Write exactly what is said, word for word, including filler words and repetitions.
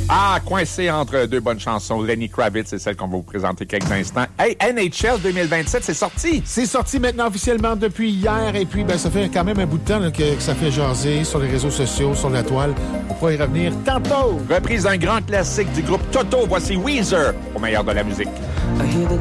Ah, coincé entre deux bonnes chansons. Lenny Kravitz, c'est celle qu'on va vous présenter quelques instants. Hey, N H L deux mille vingt-sept, c'est sorti! C'est sorti maintenant officiellement depuis hier. Et puis, ben, ça fait quand même un bout de temps là, que, que ça fait jaser sur les réseaux sociaux, sur la toile. On pourra y revenir tantôt. Reprise d'un grand classique du groupe Toto. Voici Weezer, au meilleur de la musique.